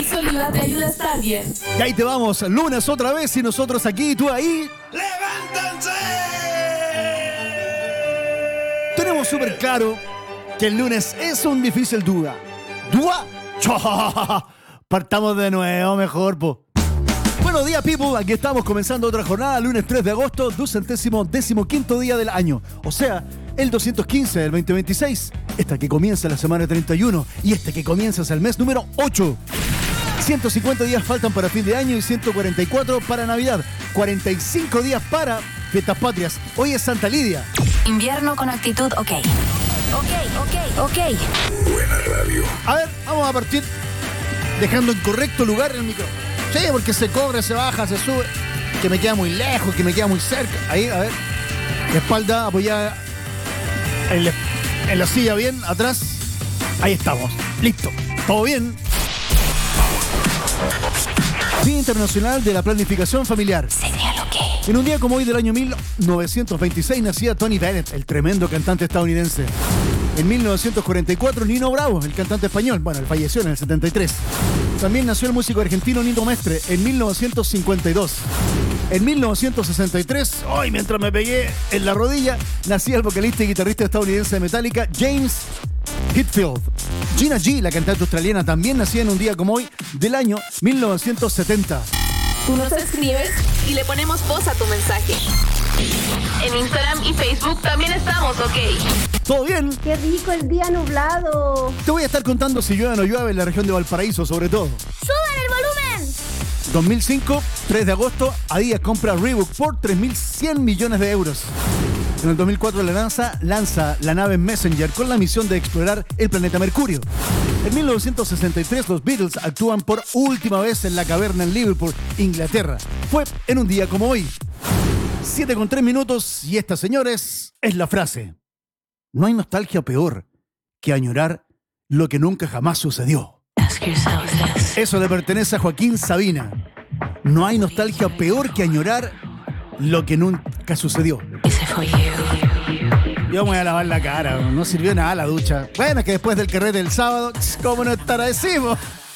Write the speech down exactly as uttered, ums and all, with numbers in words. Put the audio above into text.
Sóliva te ayuda a estar bien. Y ahí te vamos, lunes otra vez y nosotros aquí, tú ahí. ¡Levántense! Tenemos súper claro que el lunes es un difícil día. ¿Dúa? Partamos de nuevo, mejor, po. Buenos días, people. Aquí estamos comenzando otra jornada, lunes tres de agosto, ducentésimo décimo quinto día del año. O sea, el doscientos quince del veinte veintiséis. Esta que comienza la semana treinta y uno y este que comienza es el mes número ocho. ciento cincuenta días faltan para fin de año y ciento cuarenta y cuatro para Navidad. cuarenta y cinco días para Fiestas Patrias. Hoy es Santa Lidia. Invierno con actitud, ok. Ok, ok, ok. Buena radio. A ver, vamos a partir dejando en correcto lugar el micrófono. Sí, porque se cobra, se baja, se sube. Que me queda muy lejos, que me queda muy cerca. Ahí, a ver. La espalda apoyada en la, en la silla bien, atrás. Ahí estamos. Listo. ¿Todo bien? Día Internacional de la Planificación Familiar. Sería lo que. En un día como hoy del año mil novecientos veintiséis nacía Tony Bennett, el tremendo cantante estadounidense. En mil novecientos cuarenta y cuatro, Nino Bravo, el cantante español. Bueno, él falleció en el setenta y tres. También nació el músico argentino Nino Mestre en mil novecientos cincuenta y dos. En mil novecientos sesenta y tres, hoy mientras me pegué en la rodilla, nacía el vocalista y guitarrista estadounidense de Metallica, James Hetfield. Gina G, la cantante australiana, también nacía en un día como hoy del año mil novecientos setenta. Tú nos escribes y le ponemos voz a tu mensaje. En Instagram y Facebook también estamos, ¿ok? ¿Todo bien? ¡Qué rico el día nublado! Te voy a estar contando si llueve o no llueve en la región de Valparaíso, sobre todo. ¡Suban el volumen! dos mil cinco, tres de agosto, Adidas compra Reebok por tres mil cien millones de euros. En el dos mil cuatro, la NASA lanza la nave Messenger con la misión de explorar el planeta Mercurio. En mil novecientos sesenta y tres, los Beatles actúan por última vez en la caverna en Liverpool, Inglaterra. Fue en un día como hoy. siete con tres minutos y esta, señores, es la frase. No hay nostalgia peor que añorar lo que nunca jamás sucedió. Eso le pertenece a Joaquín Sabina. No hay nostalgia peor que añorar lo que nunca sucedió. Yo me voy a lavar la cara, no sirvió nada la ducha. Bueno, que después del carrete del sábado, ¿cómo no estar así, po?